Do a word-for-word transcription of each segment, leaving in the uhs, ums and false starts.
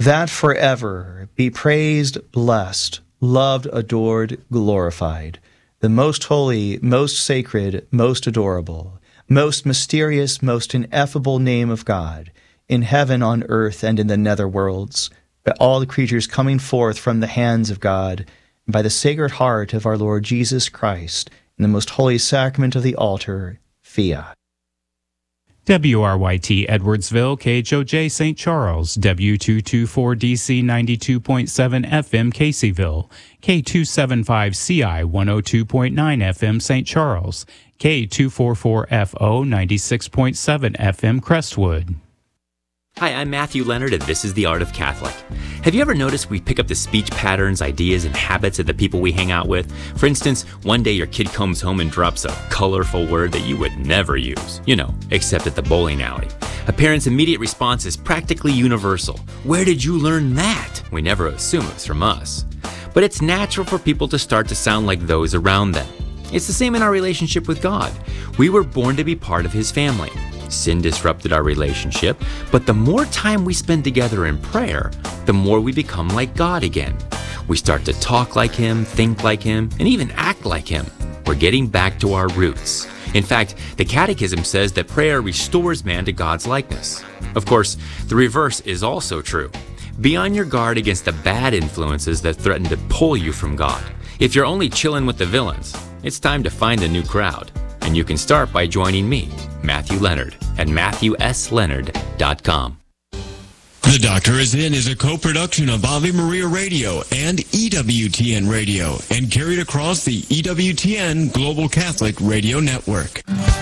that forever be praised, blessed, loved, adored, glorified, the most holy, most sacred, most adorable, most mysterious, most ineffable name of God, in heaven, on earth, and in the nether worlds, by all the creatures coming forth from the hands of God, and by the sacred heart of our Lord Jesus Christ, in the most holy sacrament of the altar, Fiat. W R Y T Edwardsville, K H O J Saint Charles, W two twenty-four D C ninety-two point seven F M Caseyville, K two seventy-five C I one oh two point nine F M Saint Charles, K two forty-four F O ninety-six point seven F M Crestwood. Hi, I'm Matthew Leonard, and this is The Art of Catholic. Have you ever noticed we pick up the speech patterns, ideas, and habits of the people we hang out with? For instance, one day your kid comes home and drops a colorful word that you would never use, you know, except at the bowling alley. A parent's immediate response is practically universal. Where did you learn that? We never assume it's from us. But it's natural for people to start to sound like those around them. It's the same in our relationship with God. We were born to be part of His family. Sin disrupted our relationship, but the more time we spend together in prayer, the more we become like God again. We start to talk like Him, think like Him, and even act like Him. We're getting back to our roots. In fact, the Catechism says that prayer restores man to God's likeness. Of course, the reverse is also true. Be on your guard against the bad influences that threaten to pull you from God. If you're only chilling with the villains, it's time to find a new crowd. And you can start by joining me, Matthew Leonard, at matthew s leonard dot com. The Doctor Is In is a co-production of Ave Maria Radio and E W T N Radio and carried across the E W T N Global Catholic Radio Network.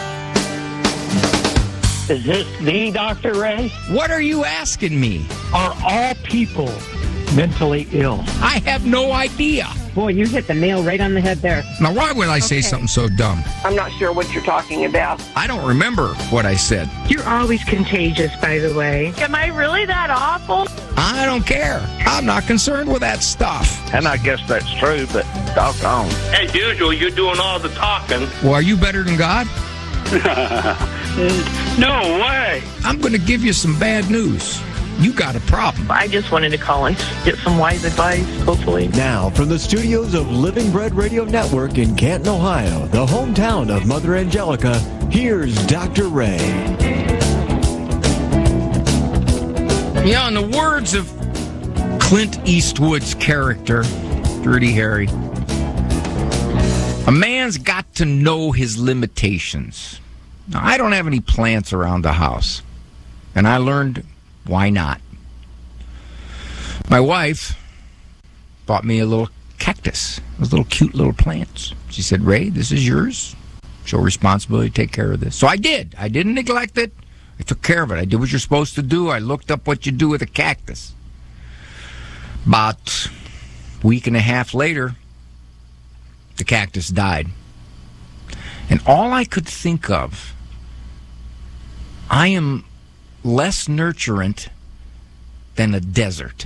Is this the Doctor Ray? What are you asking me? Are all people mentally ill? I have no idea. Boy, you hit the nail right on the head there. Now, why would I say Okay. something so dumb? I'm not sure what you're talking about. I don't remember what I said. You're always contagious, by the way. Am I really that awful? I don't care. I'm not concerned with that stuff. And I guess that's true, but doggone. As usual, you're doing all the talking. Well, are you better than God? No way. I'm going to give you some bad news. You got a problem. I just wanted to call and get some wise advice, hopefully. Now, from the studios of Living Bread Radio Network in Canton, Ohio, the hometown of Mother Angelica, here's Doctor Ray. Yeah, in the words of Clint Eastwood's character, Dirty Harry, a man's got to know his limitations. Now, I don't have any plants around the house, and I learned why not. My wife bought me a little cactus, those little cute little plants. She said, Ray, this is yours. Show responsibility, take care of this. So I did. I didn't neglect it. I took care of it. I did what you're supposed to do. I looked up what you do with a cactus. About a week and a half later, the cactus died. And all I could think of, I am less nurturant than a desert.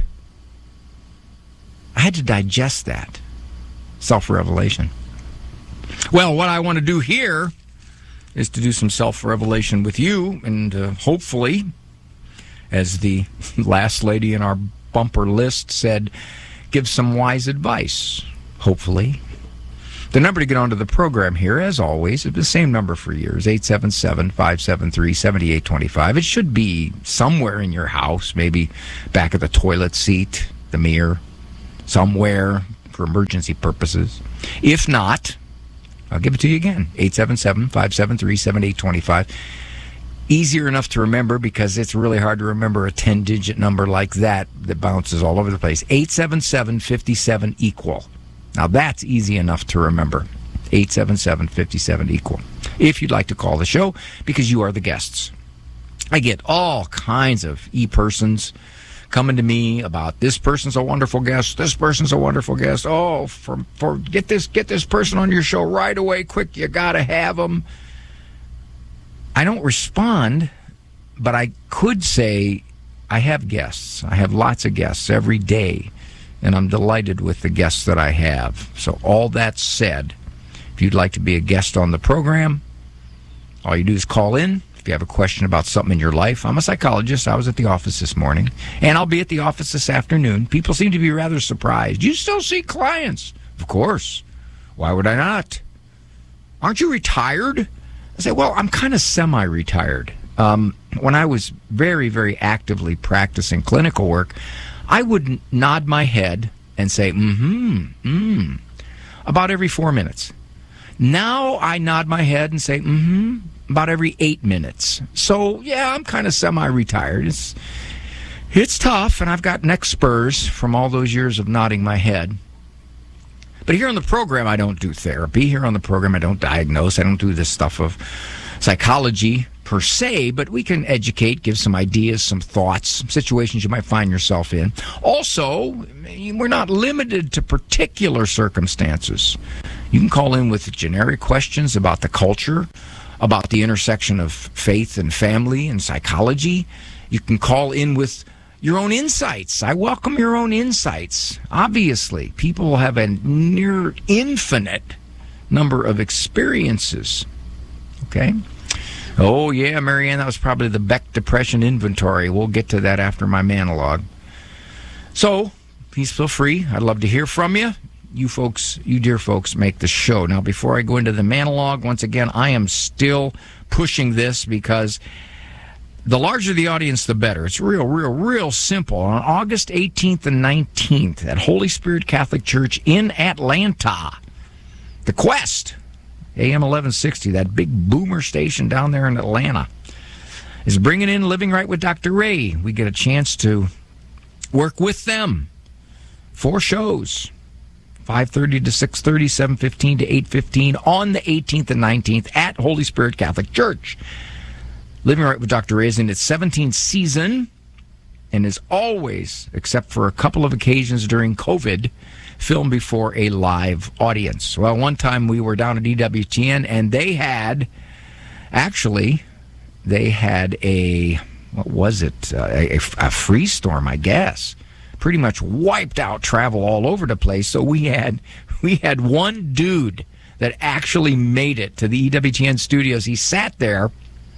I had to digest that. Self-revelation. Well, what I want to do here is to do some self-revelation with you, and uh, hopefully, as the last lady in our bumper list said, give some wise advice. Hopefully. The number to get onto the program here, as always, is the same number for years, eight seven seven, five seven three, seven eight two five. It should be somewhere in your house, maybe back of the toilet seat, the mirror, somewhere for emergency purposes. If not, I'll give it to you again, eight seven seven, five seven three, seven eight two five. Easier enough to remember because it's really hard to remember a ten-digit number like that that bounces all over the place. eight seven seven, five seven, equal. Now, that's easy enough to remember. eight seven seven, five seven, equal. If you'd like to call the show, because you are the guests. I get all kinds of e-persons coming to me about this person's a wonderful guest, this person's a wonderful guest. Oh, for, for get this get this person on your show right away, quick, you got to have them. I don't respond, but I could say I have guests. I have lots of guests every day. And I'm delighted with the guests that I have. So all that said, if you'd like to be a guest on the program, all you do is call in, If you have a question about something in your life, I'm a psychologist. I was at the office this morning, and I'll be at the office this afternoon. People seem to be rather surprised. You still see clients? Of course. Why would I not? Aren't you retired? I say, well, I'm kind of semi-retired. Um, when I was very, very actively practicing clinical work, I would nod my head and say, mm-hmm, mm, about every four minutes. Now I nod my head and say, mm-hmm, about every eight minutes. So, yeah, I'm kind of semi-retired. It's, it's tough, and I've got neck spurs from all those years of nodding my head. But here on the program, I don't do therapy. Here on the program, I don't diagnose. I don't do this stuff of psychology per se, but we can educate, give some ideas, some thoughts, some situations you might find yourself in. Also, we're not limited to particular circumstances. You can call in with generic questions about the culture, about the intersection of faith and family and psychology. You can call in with your own insights. I welcome your own insights. Obviously, people have a near infinite number of experiences. Okay? Oh, yeah, Marianne, that was probably the Beck Depression inventory. We'll get to that after my monologue. So, please feel free. I'd love to hear from you. You folks, you dear folks, make the show. Now, before I go into the monologue, once again, I am still pushing this because the larger the audience, the better. It's real, real, real simple. On August eighteenth and nineteenth at Holy Spirit Catholic Church in Atlanta, the Quest, A M eleven sixty, that big boomer station down there in Atlanta, is bringing in Living Right with Doctor Ray. We get a chance to work with them. Four shows, five thirty to six thirty, seven fifteen to eight fifteen on the eighteenth and nineteenth at Holy Spirit Catholic Church. Living Right with Doctor Ray is in its seventeenth season and is always, except for a couple of occasions during COVID, filmed before a live audience. Well, one time we were down at E W T N and they had, actually, they had a, what was it, uh, a, a freeze storm, I guess. Pretty much wiped out travel all over the place. So we had, we had one dude that actually made it to the E W T N studios. He sat there,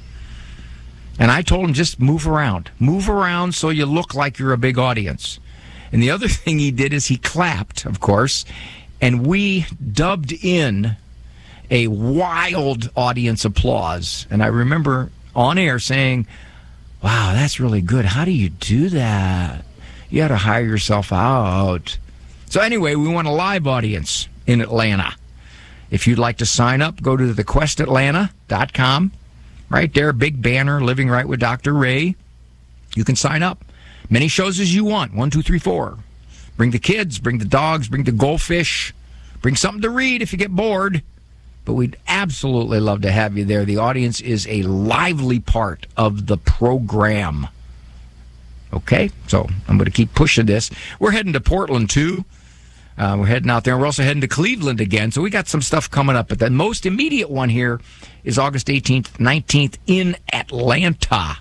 and I told him, just move around. Move around so you look like you're a big audience. And the other thing he did is he clapped, of course, and we dubbed in a wild audience applause. And I remember on air saying, wow, that's really good. How do you do that? You got to hire yourself out. So anyway, we want a live audience in Atlanta. If you'd like to sign up, go to the quest atlanta dot com. Right there, big banner, Living Right with Doctor Ray. You can sign up. Many shows as you want. One, two, three, four. Bring the kids, bring the dogs, bring the goldfish. Bring something to read if you get bored. But we'd absolutely love to have you there. The audience is a lively part of the program. Okay? So I'm going to keep pushing this. We're heading to Portland, too. Uh, we're heading out there. We're also heading to Cleveland again. So we got some stuff coming up. But the most immediate one here is August eighteenth, nineteenth in Atlanta.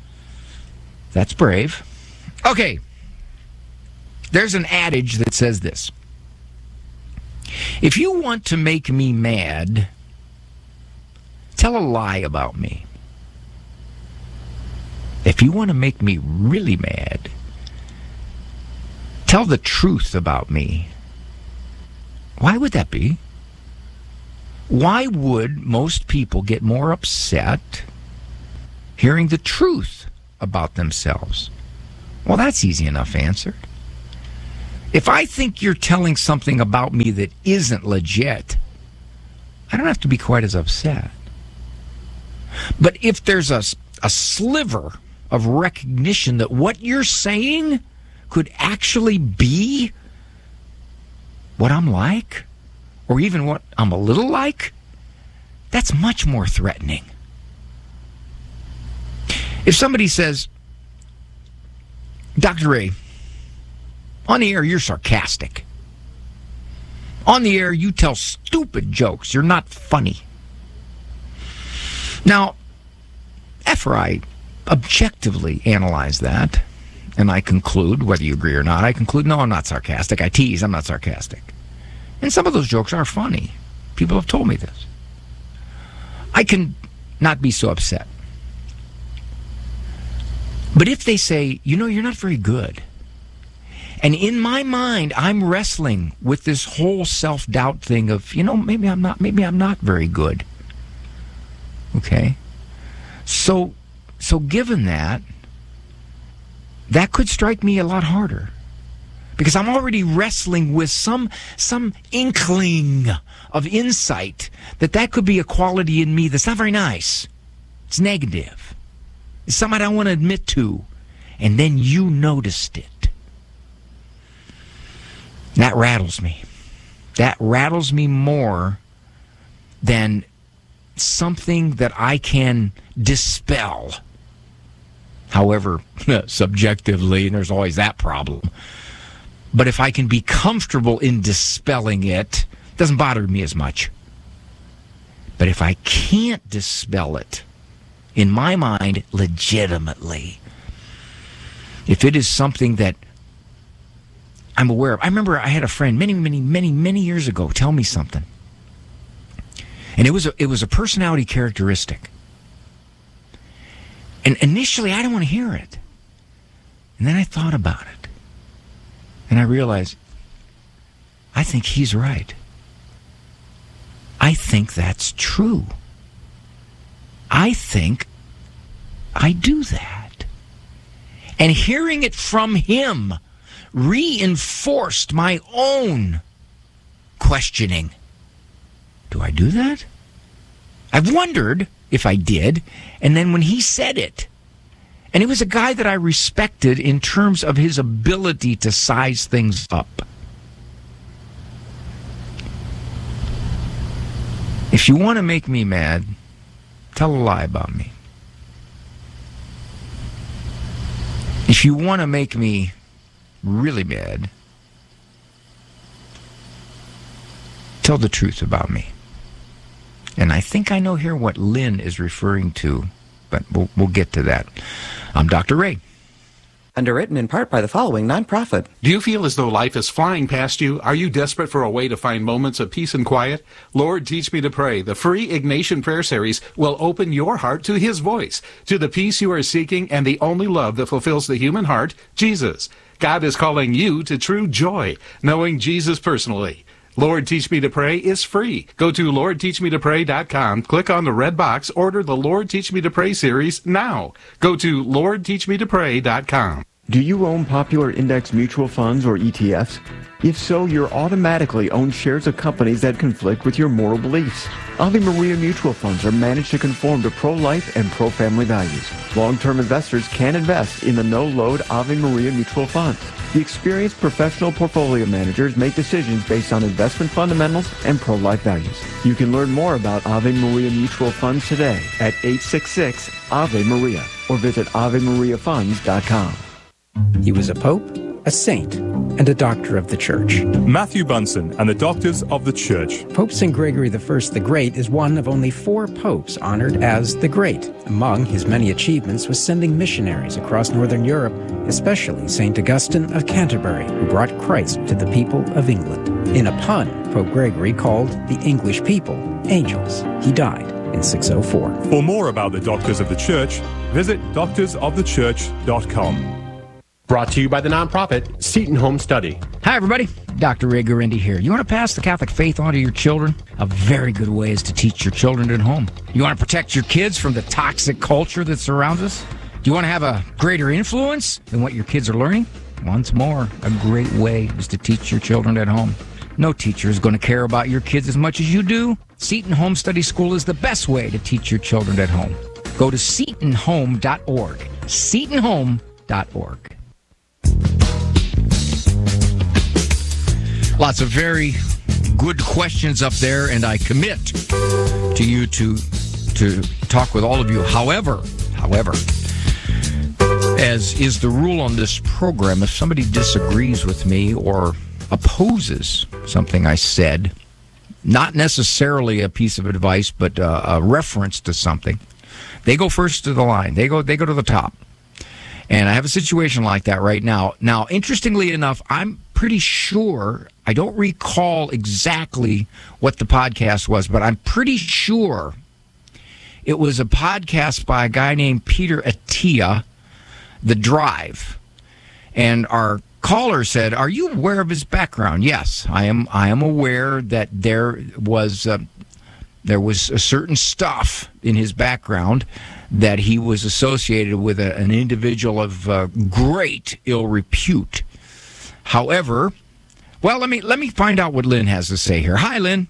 That's brave. Okay. There's an adage that says this. If you want to make me mad, tell a lie about me. If you want to make me really mad, tell the truth about me. Why would that be? Why would most people get more upset hearing the truth about themselves? Well, that's easy enough answered. If I think you're telling something about me that isn't legit, I don't have to be quite as upset. But if there's a, a sliver of recognition that what you're saying could actually be what I'm like, or even what I'm a little like, that's much more threatening. If somebody says, Doctor Ray, on the air you're sarcastic. On the air you tell stupid jokes. You're not funny. Now, after I objectively analyze that, and I conclude, whether you agree or not, I conclude, no, I'm not sarcastic. I tease, I'm not sarcastic. And some of those jokes are funny. People have told me this. I can not be so upset. But if they say, you know, you're not very good, and in my mind, I'm wrestling with this whole self-doubt thing of, you know, maybe I'm not, maybe I'm not very good. Okay? So, so given that, that could strike me a lot harder. Because I'm already wrestling with some, some inkling of insight that that could be a quality in me that's not very nice. It's negative. It's something I don't want to admit to. And then you noticed it. That rattles me. That rattles me more than something that I can dispel. However, subjectively, and there's always that problem. But if I can be comfortable in dispelling it, it doesn't bother me as much. But if I can't dispel it, in my mind, legitimately, if it is something that I'm aware of. I remember I had a friend many, many, many, many years ago tell me something. And it was a, it was a personality characteristic. And initially, I didn't want to hear it. And then I thought about it. And I realized, I think he's right. I think that's true. I think I do that. And hearing it from him reinforced my own questioning. Do I do that? I've wondered if I did. And then when he said it, and he was a guy that I respected in terms of his ability to size things up. If you want to make me mad, tell a lie about me. If you want to make me really mad, tell the truth about me. And I think I know here what Lynn is referring to, but we'll, we'll get to that. I'm Doctor Ray. Underwritten in part by the following nonprofit. Do you feel as though life is flying past you? Are you desperate for a way to find moments of peace and quiet? Lord, Teach Me to Pray, the free Ignatian Prayer Series, will open your heart to His voice, to the peace you are seeking and the only love that fulfills the human heart, Jesus. God is calling you to true joy, knowing Jesus personally. Lord, Teach Me to Pray is free. Go to lord teach me to pray dot com, click on the red box, order the Lord Teach Me to Pray series now. Go to lord teach me to pray dot com. Do you own popular index mutual funds or E T Fs? If so, you're automatically own shares of companies that conflict with your moral beliefs. Ave Maria mutual funds are managed to conform to pro-life and pro-family values. Long-term investors can invest in the no-load Ave Maria mutual funds. The experienced professional portfolio managers make decisions based on investment fundamentals and pro-life values. You can learn more about Ave Maria mutual funds today at eight six six Ave Maria or visit ave maria funds dot com. He was a pope, a saint, and a doctor of the church. Matthew Bunson and the Doctors of the Church. Pope Saint Gregory the First the Great is one of only four popes honored as the Great. Among his many achievements was sending missionaries across Northern Europe, especially Saint Augustine of Canterbury, who brought Christ to the people of England. In a pun, Pope Gregory called the English people angels. He died in six oh four. For more about the Doctors of the Church, visit doctors of the church dot com. Brought to you by the nonprofit Seton Home Study. Hi, everybody. Doctor Ray Guarendi here. You want to pass the Catholic faith on to your children? A very good way is to teach your children at home. You want to protect your kids from the toxic culture that surrounds us? Do you want to have a greater influence than what your kids are learning? Once more, a great way is to teach your children at home. No teacher is going to care about your kids as much as you do. Seton Home Study School is the best way to teach your children at home. Go to seton home dot org. seton home dot org. Lots of very good questions up there, and I commit to you to to talk with all of you. However, however, as is the rule on this program, if somebody disagrees with me or opposes something I said, not necessarily a piece of advice, but uh, a reference to something, they go first to the line. They go they go to the top. And I have a situation like that right now. Now, interestingly enough, I'm pretty sure, I don't recall exactly what the podcast was, but I'm pretty sure it was a podcast by a guy named Peter Attia The Drive. And our caller said, "Are you aware of his background?" Yes, I am. I am aware that there was uh, there was a certain stuff in his background that he was associated with a, an individual of uh, great ill repute. However, well, let me let me find out what Lynn has to say here. Hi, Lynn.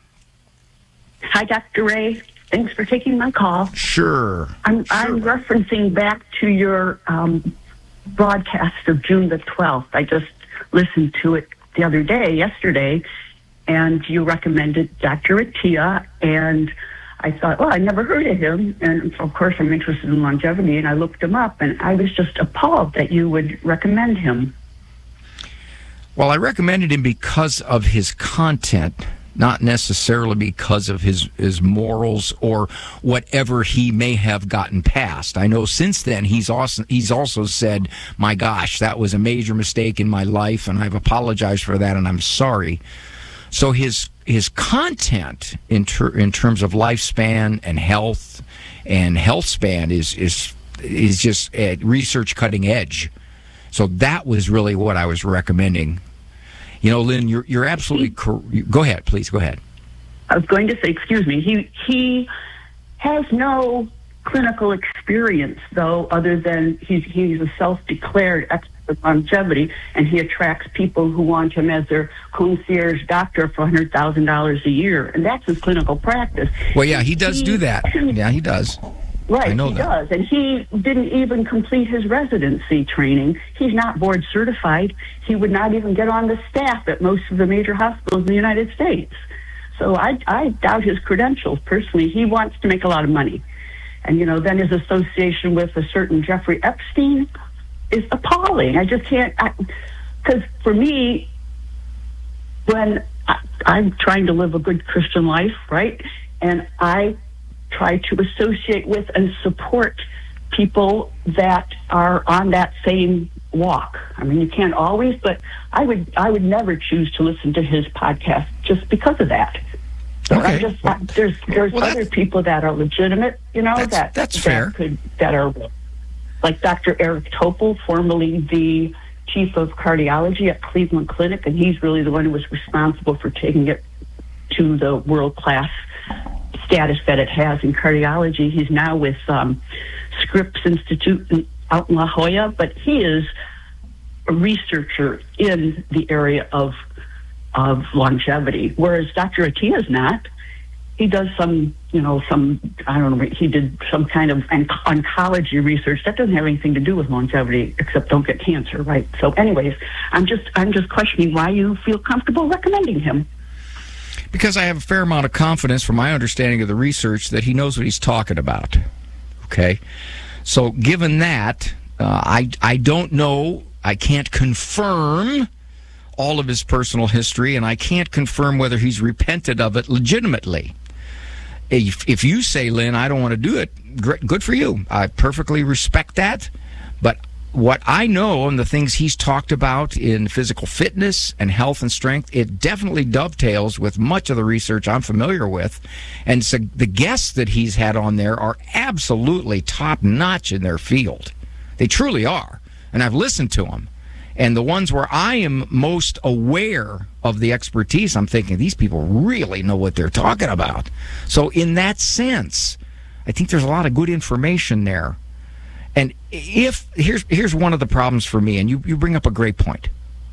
Hi, Doctor Ray. Thanks for taking my call. Sure. I'm sure. I'm referencing back to your um, broadcast of June the twelfth. I just listened to it the other day, yesterday, and you recommended Doctor Attia, and I thought, well, I never heard of him, and of course I'm interested in longevity, and I looked him up, and I was just appalled that you would recommend him. Well, I recommended him because of his content, not necessarily because of his, his morals or whatever he may have gotten past. I know since then he's also, he's also said, my gosh, that was a major mistake in my life, and I've apologized for that, and I'm sorry. So his his content in, ter- in terms of lifespan and health and health span is, is, is just at research cutting edge. So that was really what I was recommending. You know, Lynn, you're you're absolutely correct. Go ahead, please. Go ahead. I was going to say, excuse me. He he has no clinical experience, though, other than he's he's a self-declared expert in longevity, and he attracts people who want him as their concierge doctor for one hundred thousand dollars a year, and that's his clinical practice. Well, yeah, he does he, do that. Yeah, he does. Right, I know he that. does. And he didn't even complete his residency training. He's not board certified. He would not even get on the staff at most of the major hospitals in the United States. So I, I doubt his credentials, personally. He wants to make a lot of money. And, you know, then his association with a certain Jeffrey Epstein is appalling. I just can't, because for me, when I, I'm trying to live a good Christian life, right, and I try to associate with and support people that are on that same walk. I mean, you can't always, but I would I would never choose to listen to his podcast just because of that. So okay. I just I, there's there's well, other people that are legitimate, you know, that's, that that's that fair. Could, that are like Doctor Eric Topol, formerly the chief of cardiology at Cleveland Clinic, and he's really the one who was responsible for taking it to the world class status that it has in cardiology. He's now with um, Scripps Institute in, out in La Jolla, but he is a researcher in the area of of longevity, whereas Doctor Attia is not. He does some, you know, some, I don't know, he did some kind of oncology research. That doesn't have anything to do with longevity, except don't get cancer, right? So anyways, I'm just, I'm just questioning why you feel comfortable recommending him. Because I have a fair amount of confidence from my understanding of the research that he knows what he's talking about. Okay? So given that, uh, I, I don't know, I can't confirm all of his personal history, and I can't confirm whether he's repented of it legitimately. If, if you say, Lynn, I don't want to do it, great, good for you. I perfectly respect that. But what I know and the things he's talked about in physical fitness and health and strength, it definitely dovetails with much of the research I'm familiar with. And so the guests that he's had on there are absolutely top-notch in their field. They truly are. And I've listened to them. And the ones where I am most aware of the expertise, I'm thinking, these people really know what they're talking about. So in that sense, I think there's a lot of good information there. And if here's here's one of the problems for me, and you, you bring up a great point.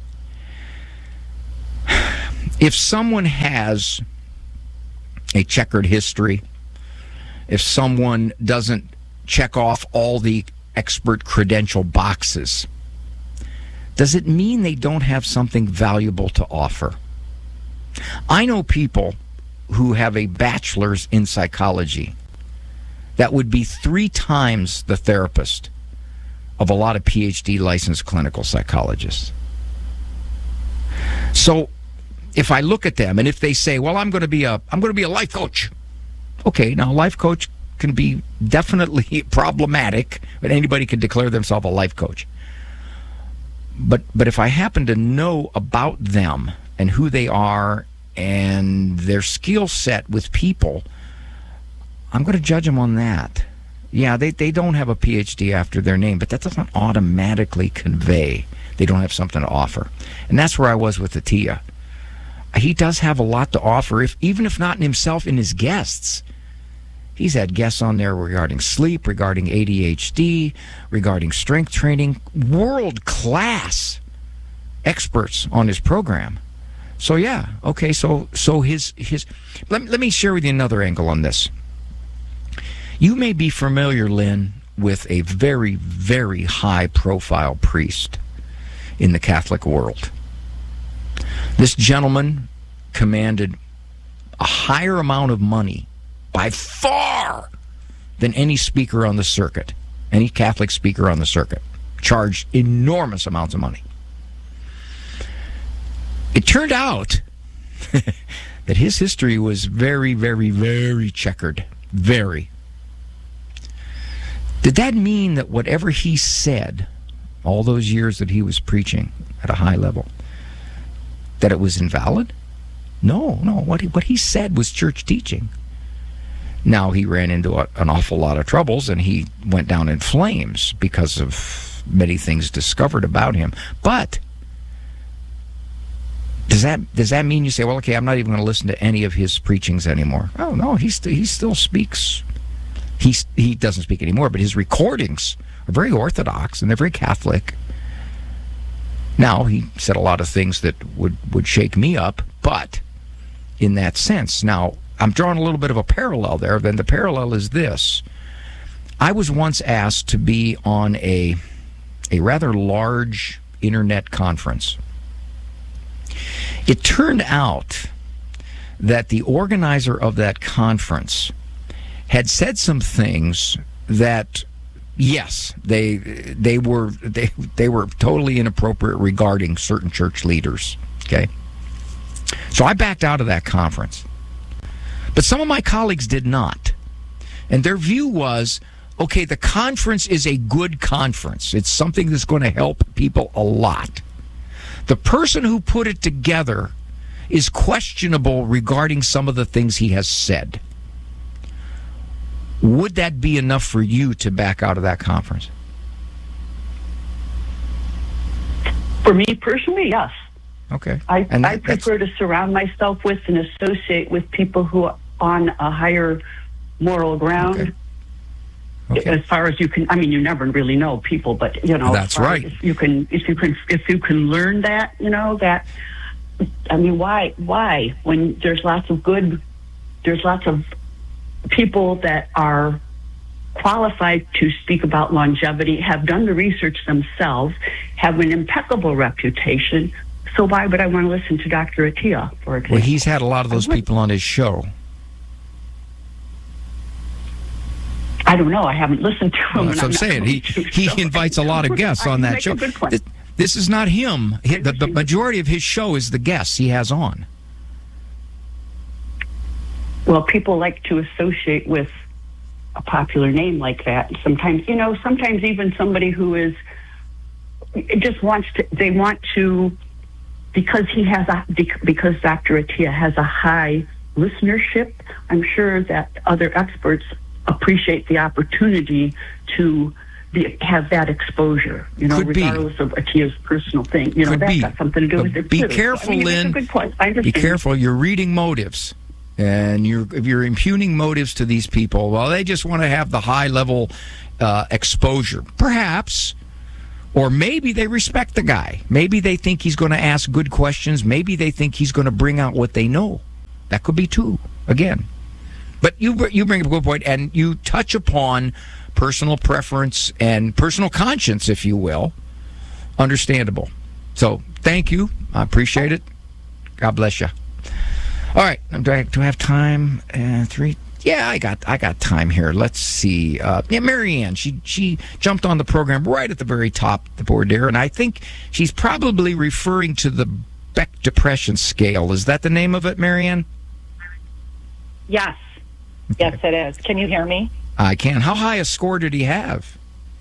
If someone has a checkered history, if someone doesn't check off all the expert credential boxes, does it mean they don't have something valuable to offer? I know people who have a bachelor's in psychology that would be three times the therapist of a lot of P H D licensed clinical psychologists. So if I look at them and if they say, well, I'm going to be a I'm going to be a life coach. Okay, now a life coach can be definitely problematic, but anybody can declare themselves a life coach. But but if I happen to know about them and who they are and their skill set with people, I'm going to judge them on that. Yeah, they, they don't have a P H D after their name, but that doesn't automatically convey they don't have something to offer. And that's where I was with Attia. He does have a lot to offer, if even if not in himself, in his guests. He's had guests on there regarding sleep, regarding A D H D, regarding strength training, world-class experts on his program. So yeah, okay, so so his his let, let me share with you another angle on this. You may be familiar, Lynn, with a very, very high-profile priest in the Catholic world. This gentleman commanded a higher amount of money by far than any speaker on the circuit, any Catholic speaker on the circuit. Charged enormous amounts of money. It turned out that his history was very, very, very checkered. Very. Did that mean that whatever he said, all those years that he was preaching at a high level, that it was invalid? No, no. What he, what he said was church teaching. Now, he ran into a, an awful lot of troubles, and he went down in flames because of many things discovered about him. But does that does that mean you say, well, okay, I'm not even going to listen to any of his preachings anymore? Oh, no, he, st- he still speaks. He, he doesn't speak anymore, but his recordings are very orthodox, and they're very Catholic. Now, he said a lot of things that would, would shake me up, but in that sense. Now, I'm drawing a little bit of a parallel there. Then the parallel is this. I was once asked to be on a, a rather large internet conference. It turned out that the organizer of that conference had said some things that, yes, they they were they they were totally inappropriate regarding certain church leaders. Okay, so I backed out of that conference, but some of my colleagues did not, and their view was, okay, the conference is a good conference. It's something that's going to help people a lot. The person who put it together is questionable regarding some of the things he has said. Would that be enough for you to back out of that conference? For me personally, yes. Okay. I, and that, I prefer to surround myself with and associate with people who are on a higher moral ground. Okay. Okay. As far as you can, I mean, you never really know people, but you know, that's right. If you can, if you can, if you can learn that, you know, that. I mean, why, why? When there's lots of good, there's lots of people that are qualified to speak about longevity, have done the research themselves, have an impeccable reputation. So why would I want to listen to Doctor Attia, for example? Well, he's had a lot of those people on his show. I don't know. I haven't listened to him. Well, that's what I'm saying. He to, he so invites a lot of guests on that show. This, this is not him. He, the, the majority of his show is the guests he has on. Well, people like to associate with a popular name like that. Sometimes, you know, sometimes even somebody who is just wants to. They want to because he has a because Doctor Attia has a high listenership. I'm sure that other experts appreciate the opportunity to be, have that exposure, you know, Could regardless be. of Attia's personal thing. You know, Could that's be. got something to do but with it. Be too. careful, I mean, Lynn. it's a good point. I understand. Be careful. You're reading motives. And you're, if you're impugning motives to these people, well, they just want to have the high-level uh, exposure. Perhaps. Or maybe they respect the guy. Maybe they think he's going to ask good questions. Maybe they think he's going to bring out what they know. That could be too, again. But you you bring up a good point, and you touch upon personal preference and personal conscience, if you will. Understandable. So, thank you. I appreciate it. God bless you. All right. Do I, do I have time? Uh, three? Yeah, I got I got time here. Let's see. Uh, yeah, Marianne. She she jumped on the program right at the very top of the board there, and I think she's probably referring to the Beck Depression Scale. Is that the name of it, Marianne? Yes. Yes, it is. Can you hear me? I can. How high a score did he have?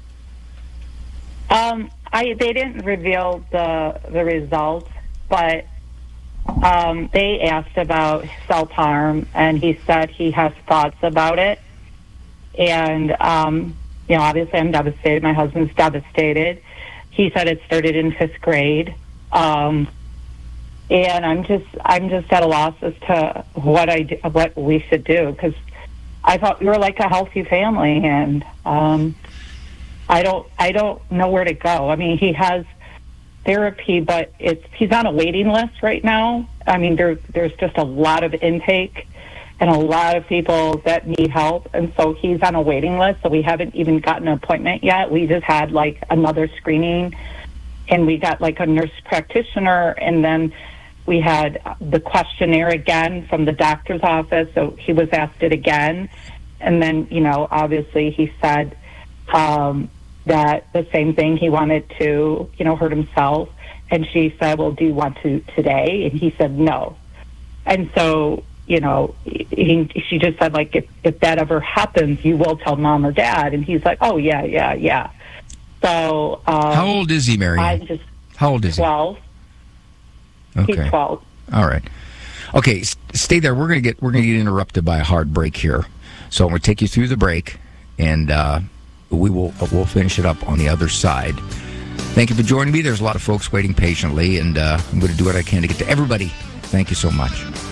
Um, I they didn't reveal the the results, but um, they asked about self-harm, and he said he has thoughts about it. And, um, you know, obviously I'm devastated. My husband's devastated. He said it started in fifth grade. Um, and I'm just, I'm just at a loss as to what I do, what we should do, because I thought we were like a healthy family, and um, I don't, I don't know where to go. I mean, he has therapy, but it's he's on a waiting list right now. I mean, there, there's just a lot of intake and a lot of people that need help, and so he's on a waiting list. So we haven't even gotten an appointment yet. We just had like another screening, and we got like a nurse practitioner, and then we had the questionnaire again from the doctor's office. So he was asked it again, and then, you know, obviously he said um, that the same thing, he wanted to, you know, hurt himself. And she said, well, do you want to today? And he said no. And so, you know, he, she just said, like, if, if that ever happens, you will tell mom or dad. And he's like, oh, yeah, yeah, yeah. So um, how old is he, Mary? I just how old is twelve. he? Okay. He's twelve. All right. Okay, s- stay there. We're gonna get we're gonna get interrupted by a hard break here, so I'm gonna take you through the break, and uh, we will we'll finish it up on the other side. Thank you for joining me. There's a lot of folks waiting patiently, and uh, I'm going to do what I can to get to everybody. Thank you so much.